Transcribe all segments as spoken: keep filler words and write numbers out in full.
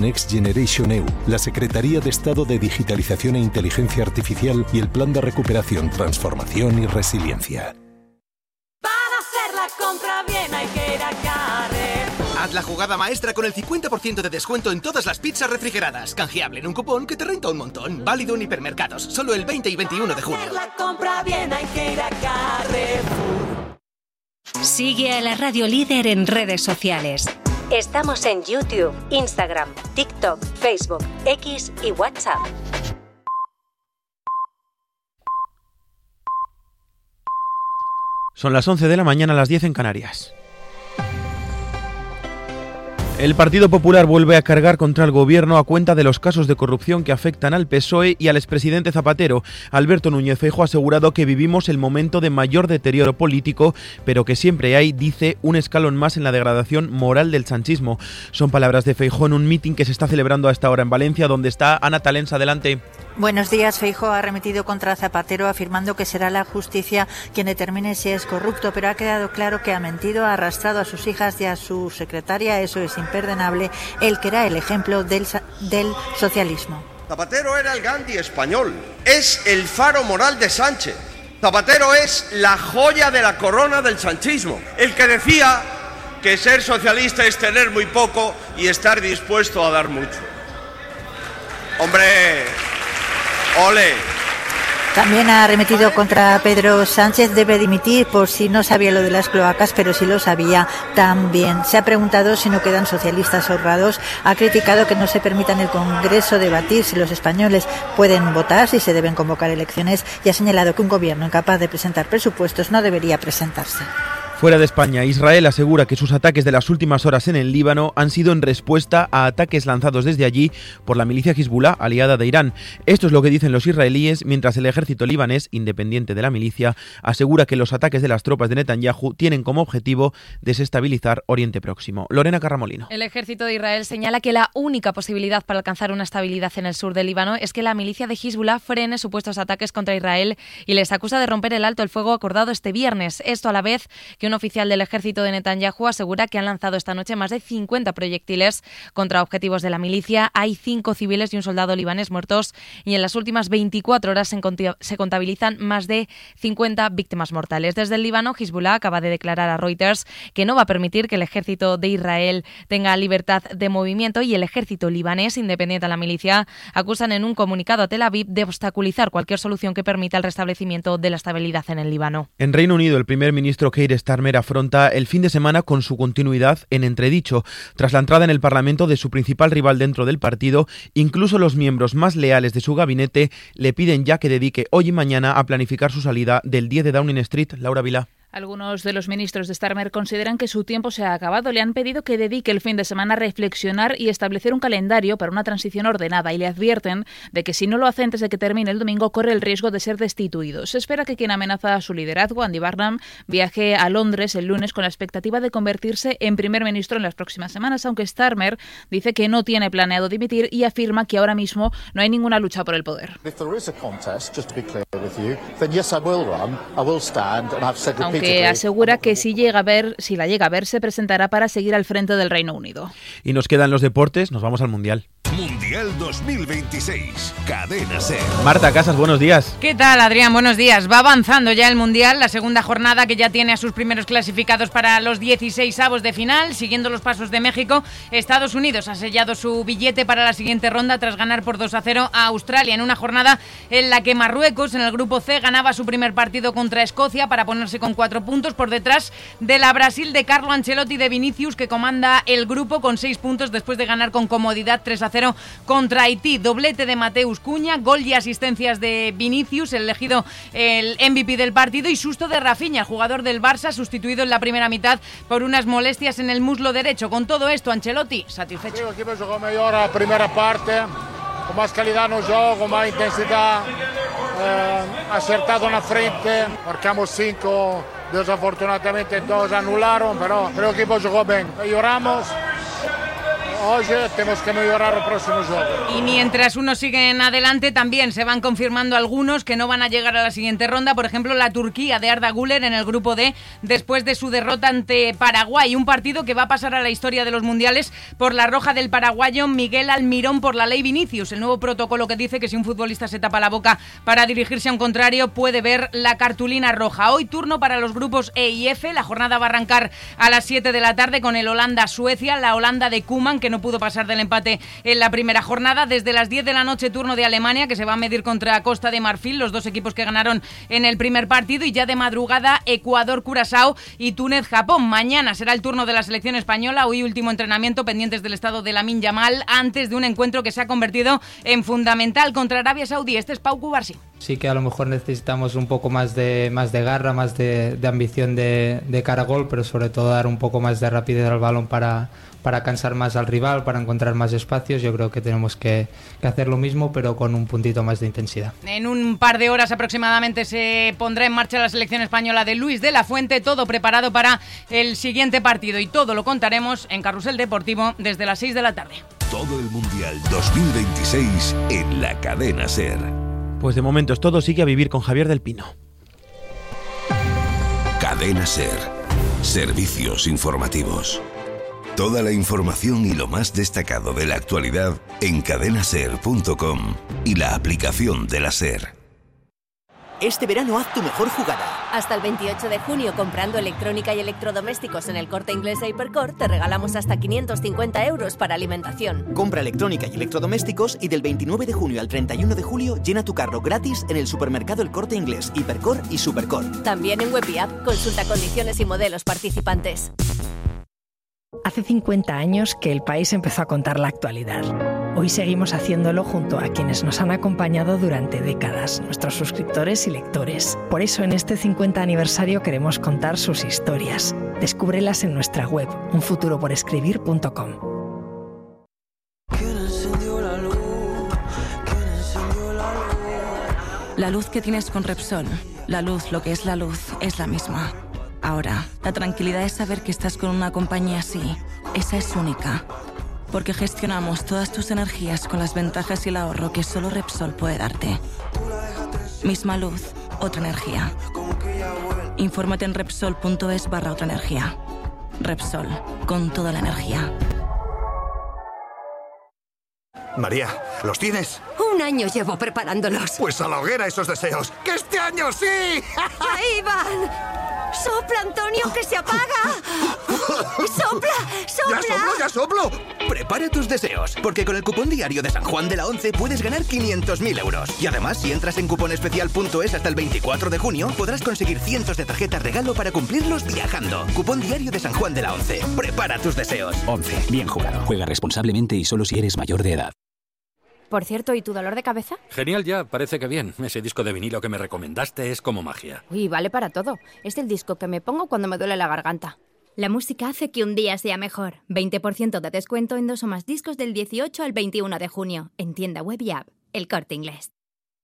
Next Generation E U, la Secretaría de Estado de Digitalización e Inteligencia Artificial y el Plan de Recuperación, Transformación y Resiliencia. Para hacer la compra bien hay que ir a Carrefour. Haz la jugada maestra con el cincuenta por ciento de descuento en todas las pizzas refrigeradas. Canjeable en un cupón que te renta un montón. Válido en hipermercados, solo el veinte y veintiuno de junio. Para hacer la compra bien hay que ir a Carrefour. Sigue a la Radio Líder en redes sociales. Estamos en YouTube, Instagram, TikTok, Facebook, X y WhatsApp. Son las once de la mañana, a las diez en Canarias. El Partido Popular vuelve a cargar contra el Gobierno a cuenta de los casos de corrupción que afectan al P S O E y al expresidente Zapatero. Alberto Núñez Feijóo ha asegurado que vivimos el momento de mayor deterioro político, pero que siempre hay, dice, un escalón más en la degradación moral del sanchismo. Son palabras de Feijóo en un mitin que se está celebrando a esta hora en Valencia, donde está Ana Talens. Adelante. Buenos días. Feijóo ha arremetido contra Zapatero afirmando que será la justicia quien determine si es corrupto, pero ha quedado claro que ha mentido, ha arrastrado a sus hijas y a su secretaria. Eso es imperdonable. Él que era el ejemplo del, del socialismo. Zapatero era el Gandhi español, es el faro moral de Sánchez. Zapatero es la joya de la corona del sanchismo, el que decía que ser socialista es tener muy poco y estar dispuesto a dar mucho. ¡Hombre! ¡Ole! También ha arremetido contra Pedro Sánchez. Debe dimitir por si no sabía lo de las cloacas, pero si lo sabía también. Se ha preguntado si no quedan socialistas ahorrados. Ha criticado que no se permita en el Congreso debatir si los españoles pueden votar, si se deben convocar elecciones, y ha señalado que un gobierno incapaz de presentar presupuestos no debería presentarse. Fuera de España, Israel asegura que sus ataques de las últimas horas en el Líbano han sido en respuesta a ataques lanzados desde allí por la milicia Hezbollah, aliada de Irán. Esto es lo que dicen los israelíes, mientras el ejército libanés, independiente de la milicia, asegura que los ataques de las tropas de Netanyahu tienen como objetivo desestabilizar Oriente Próximo. Lorena Carramolino. El ejército de Israel señala que la única posibilidad para alcanzar una estabilidad en el sur del Líbano es que la milicia de Hezbollah frene supuestos ataques contra Israel y les acusa de romper el alto el fuego acordado este viernes. Esto a la vez que un oficial del ejército de Netanyahu asegura que han lanzado esta noche más de cincuenta proyectiles contra objetivos de la milicia. Hay cinco civiles y un soldado libanés muertos y en las últimas veinticuatro horas se contabilizan más de cincuenta víctimas mortales. Desde el Líbano, Hezbollah acaba de declarar a Reuters que no va a permitir que el ejército de Israel tenga libertad de movimiento, y el ejército libanés, independiente de la milicia, acusan en un comunicado a Tel Aviv de obstaculizar cualquier solución que permita el restablecimiento de la estabilidad en el Líbano. En Reino Unido, el primer ministro Keir Starmer afronta el fin de semana con su continuidad en entredicho. Tras la entrada en el Parlamento de su principal rival dentro del partido, incluso los miembros más leales de su gabinete le piden ya que dedique hoy y mañana a planificar su salida del diez de Downing Street. Laura Vilá. Algunos de los ministros de Starmer consideran que su tiempo se ha acabado. Le han pedido que dedique el fin de semana a reflexionar y establecer un calendario para una transición ordenada, y le advierten de que si no lo hace antes de que termine el domingo corre el riesgo de ser destituido. Se espera que quien amenaza a su liderazgo, Andy Burnham, viaje a Londres el lunes con la expectativa de convertirse en primer ministro en las próximas semanas, aunque Starmer dice que no tiene planeado dimitir y afirma que ahora mismo no hay ninguna lucha por el poder. Aunque que asegura que si llega a ver, si la llega a ver, se presentará para seguir al frente del Reino Unido. Y nos quedan los deportes, nos vamos al Mundial. Mundial dos mil veintiséis, Cadena SER. Marta Casas, buenos días. ¿Qué tal, Adrián? Buenos días. Va avanzando ya el Mundial, la segunda jornada que ya tiene a sus primeros clasificados para los dieciseisavos de final. Siguiendo los pasos de México, Estados Unidos ha sellado su billete para la siguiente ronda tras ganar por dos a cero a Australia, en una jornada en la que Marruecos, en el grupo C, ganaba su primer partido contra Escocia para ponerse con cuatro puntos por detrás de la Brasil de Carlo Ancelotti y de Vinicius, que comanda el grupo con seis puntos después de ganar con comodidad tres a cero contra Haití. Doblete de Mateus Cunha, gol y asistencias de Vinicius, elegido el M V P del partido, y susto de Rafinha, el jugador del Barça, sustituido en la primera mitad por unas molestias en el muslo derecho. Con todo esto, Ancelotti satisfecho. El equipo jugó mejor la primera parte, con más calidad no juego, con más intensidad, eh, acertado en la frente, marcamos cinco, desafortunadamente dos anularon, pero el equipo jugó bien. Lloramos, hoy tenemos que mejorar el próximo juego. Y mientras unos siguen adelante, también se van confirmando algunos que no van a llegar a la siguiente ronda. Por ejemplo, la Turquía de Arda Güler en el grupo D, después de su derrota ante Paraguay. Un partido que va a pasar a la historia de los mundiales por la roja del paraguayo Miguel Almirón por la ley Vinicius. El nuevo protocolo que dice que si un futbolista se tapa la boca para dirigirse a un contrario, puede ver la cartulina roja. Hoy turno para los grupos E y F. La jornada va a arrancar a las siete de la tarde con el Holanda-Suecia, la Holanda de Koeman, que no pudo pasar del empate en la primera jornada. Desde las diez de la noche, turno de Alemania, que se va a medir contra Costa de Marfil, los dos equipos que ganaron en el primer partido. Y ya de madrugada, Ecuador-Curazao y Túnez-Japón. Mañana será el turno de la selección española. Hoy último entrenamiento, pendientes del estado de Lamine Yamal, antes de un encuentro que se ha convertido en fundamental contra Arabia Saudí. Este es Pau Cubarsí. Sí que a lo mejor necesitamos un poco más de, más de garra, más de, de ambición de, de cara a gol, pero sobre todo dar un poco más de rapidez al balón para, para cansar más al rival, para encontrar más espacios. Yo creo que tenemos que, que hacer lo mismo, pero con un puntito más de intensidad. En un par de horas aproximadamente se pondrá en marcha la selección española de Luis de la Fuente, todo preparado para el siguiente partido, y todo lo contaremos en Carrusel Deportivo desde las seis de la tarde. Todo el Mundial dos mil veintiséis en la cadena SER. Pues de momento es todo, sigue a vivir con Javier del Pino. Cadena SER. Servicios informativos. Toda la información y lo más destacado de la actualidad en cadena ser punto com y la aplicación de la SER. Este verano haz tu mejor jugada. Hasta el veintiocho de junio, comprando electrónica y electrodomésticos en el Corte Inglés e Hipercor, te regalamos hasta quinientos cincuenta euros para alimentación. Compra electrónica y electrodomésticos y del veintinueve de junio al treinta y uno de julio llena tu carro gratis en el supermercado El Corte Inglés, Hipercor y Supercor. También en web y app. Consulta condiciones y modelos participantes. Hace cincuenta años que el país empezó a contar la actualidad. Hoy seguimos haciéndolo junto a quienes nos han acompañado durante décadas, nuestros suscriptores y lectores. Por eso en este cincuenta aniversario queremos contar sus historias. Descúbrelas en nuestra web, un futuro por escribir punto com. La luz que tienes con Repsol, la luz, lo que es la luz, es la misma. Ahora, la tranquilidad es saber que estás con una compañía así. Esa es única. Porque gestionamos todas tus energías con las ventajas y el ahorro que solo Repsol puede darte. Misma luz, otra energía. Infórmate en Repsol punto es barra otra energía. Repsol, con toda la energía. María, ¿los tienes? Un año llevo preparándolos. Pues a la hoguera esos deseos. ¡Que este año sí! ¡Ahí van! ¡Sopla, Antonio, que se apaga! ¡Sopla, sopla! ¡Ya soplo, ya soplo! Prepara tus deseos, porque con el cupón diario de San Juan de la Once puedes ganar quinientos mil euros. Y además, si entras en cuponespecial punto es hasta el veinticuatro de junio, podrás conseguir cientos de tarjetas regalo para cumplirlos viajando. Cupón diario de San Juan de la Once. Prepara tus deseos. Once. Bien jugado. Juega responsablemente y solo si eres mayor de edad. Por cierto, ¿y tu dolor de cabeza? Genial ya, parece que bien. Ese disco de vinilo que me recomendaste es como magia. Uy, vale para todo. Es el disco que me pongo cuando me duele la garganta. La música hace que un día sea mejor. veinte por ciento de descuento en dos o más discos del dieciocho al veintiuno de junio. En tienda web y app. El Corte Inglés.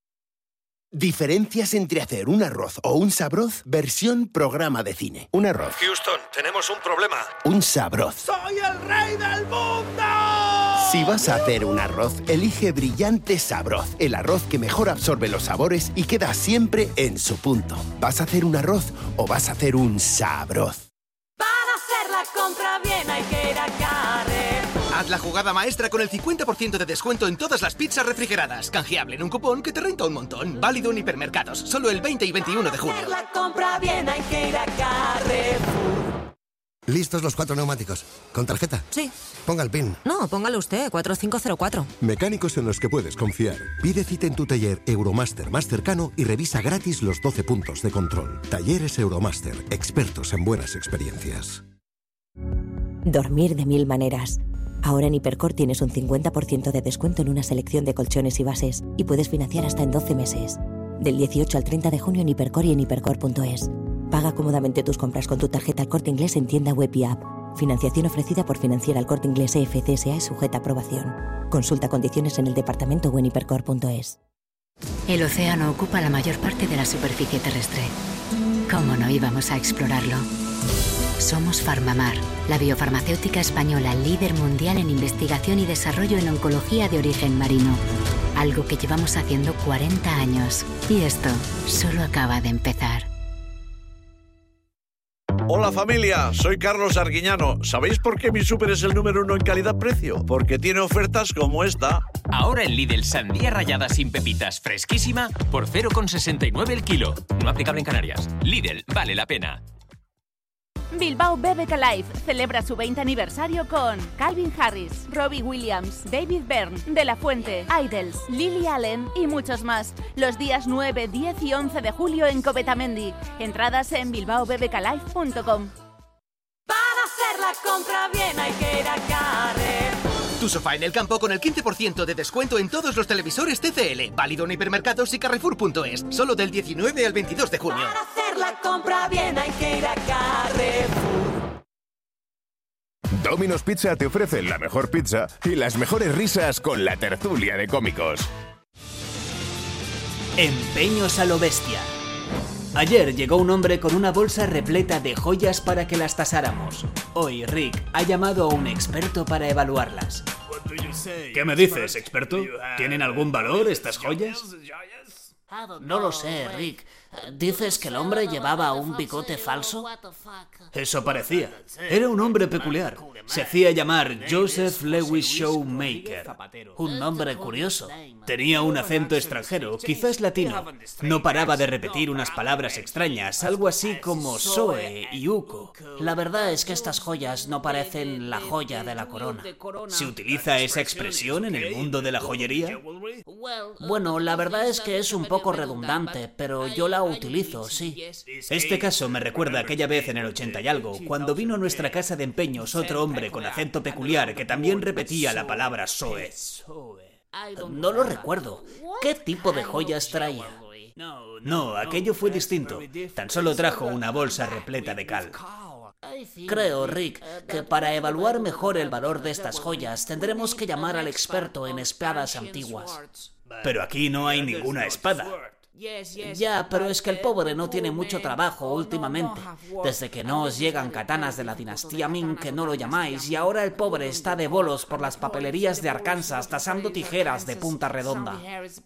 Diferencias entre hacer un arroz o un sabroz, versión programa de cine. Un arroz. Houston, tenemos un problema. Un sabroz. ¡Soy el rey del mundo! Si vas a hacer un arroz, elige Brillante Sabroz. El arroz que mejor absorbe los sabores y queda siempre en su punto. ¿Vas a hacer un arroz o vas a hacer un sabroz? Para hacer la compra bien hay que ir a Carrefour. Haz la jugada maestra con el cincuenta por ciento de descuento en todas las pizzas refrigeradas. Canjeable en un cupón que te renta un montón. Válido en hipermercados. Solo el veinte y veintiuno de junio. Para hacer la compra bien hay que ir a Carrefour. ¿Listos los cuatro neumáticos? ¿Con tarjeta? Sí. Ponga el PIN. No, póngalo usted, cuatro cinco cero cuatro. Mecánicos en los que puedes confiar. Pide cita en tu taller Euromaster más cercano y revisa gratis los doce puntos de control. Talleres Euromaster, expertos en buenas experiencias. Dormir de mil maneras. Ahora en Hipercor tienes un cincuenta por ciento de descuento en una selección de colchones y bases y puedes financiar hasta en doce meses. Del dieciocho al treinta de junio en Hipercor y en hipercor punto es. Paga cómodamente tus compras con tu tarjeta El Corte Inglés en tienda web y app. Financiación ofrecida por Financiera El Corte Inglés E F C S A y sujeta a aprobación. Consulta condiciones en el departamento o en hipercor punto es. El océano ocupa la mayor parte de la superficie terrestre. ¿Cómo no íbamos a explorarlo? Somos Farmamar, la biofarmacéutica española líder mundial en investigación y desarrollo en oncología de origen marino. Algo que llevamos haciendo cuarenta años. Y esto solo acaba de empezar. Hola familia, soy Carlos Arguiñano. ¿Sabéis por qué mi súper es el número uno en calidad-precio? Porque tiene ofertas como esta. Ahora en Lidl, sandía rallada sin pepitas fresquísima por cero coma sesenta y nueve el kilo. No aplicable en Canarias. Lidl, vale la pena. Bilbao B B K Live celebra su veinte aniversario con Calvin Harris, Robbie Williams, David Byrne, De La Fuente, Idols, Lily Allen y muchos más. Los días nueve, diez y once de julio en Covetamendi. Entradas en bilbao b b k live punto com. Para hacer la compra bien hay que ir a Carrefour. Tu sofá en el campo con el quince por ciento de descuento en todos los televisores T C L. Válido en hipermercados y carrefour punto es. Solo del diecinueve al veintidós de junio. Para hacer la compra bien hay que ir a Carrefour. Domino's Pizza te ofrece la mejor pizza y las mejores risas con la tertulia de cómicos. Empeños a lo bestia. Ayer llegó un hombre con una bolsa repleta de joyas para que las tasáramos. Hoy Rick ha llamado a un experto para evaluarlas. ¿Qué me dices, experto? ¿Tienen algún valor estas joyas? No lo sé, Rick. ¿Dices que el hombre llevaba un bigote falso? Eso parecía. Era un hombre peculiar. Se hacía llamar Joseph Lewis Showmaker. Un nombre curioso. Tenía un acento extranjero, quizás latino. No paraba de repetir unas palabras extrañas, algo así como Soe y Uko. La verdad es que estas joyas no parecen la joya de la corona. ¿Se utiliza esa expresión en el mundo de la joyería? Bueno, la verdad es que es un poco redundante, pero yo la utilizo, sí. Este caso me recuerda a aquella vez en el ochenta y algo, cuando vino a nuestra casa de empeños otro hombre con acento peculiar que también repetía la palabra Soe. No lo recuerdo. ¿Qué tipo de joyas traía? No, aquello fue distinto. Tan solo trajo una bolsa repleta de cal. Creo, Rick, que para evaluar mejor el valor de estas joyas tendremos que llamar al experto en espadas antiguas. Pero aquí no hay ninguna espada. Ya, pero es que el pobre no tiene mucho trabajo últimamente. Desde que no os llegan katanas de la dinastía Ming, que no lo llamáis, y ahora el pobre está de bolos por las papelerías de Arkansas tasando tijeras de punta redonda.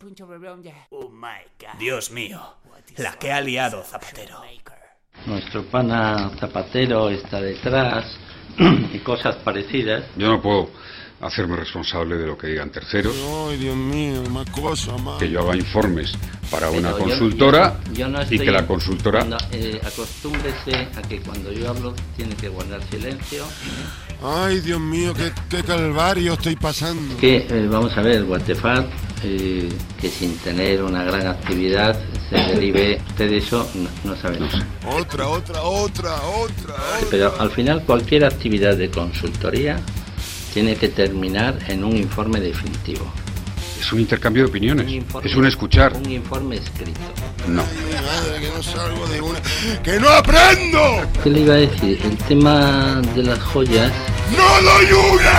Dios mío, la que ha liado Zapatero. Nuestro pana Zapatero está detrás y cosas parecidas. Yo no puedo hacerme responsable de lo que digan terceros. Ay, Dios mío, más cosas, más. Que yo haga informes para una Pero consultora yo, yo, yo no estoy, y que la consultora... No, eh, acostúmbrese a que cuando yo hablo tiene que guardar silencio. Ay, Dios mío, qué, qué calvario estoy pasando. Que, eh, vamos a ver, what the fuck, eh, que sin tener una gran actividad se derive de eso, no, no sabemos. Otra, otra, otra, otra. Pero al final cualquier actividad de consultoría tiene que terminar en un informe definitivo. Es un intercambio de opiniones, informe, es un escuchar. Un informe escrito. No. Ay, madre, que no salgo de una... ¡Que no aprendo! ¿Qué le iba a decir? El tema de las joyas... ¡No doy una!